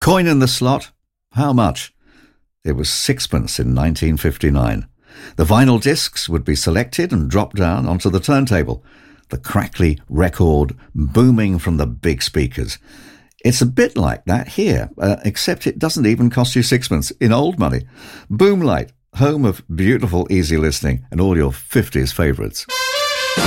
Coin in the slot. How much? It was sixpence in 1959. The vinyl discs would be selected and dropped down onto the turntable, the crackly record booming from the big speakers. It's a bit like that here, except it doesn't even cost you sixpence in old money. Boomlight, home of beautiful easy listening and all your 50s favourites.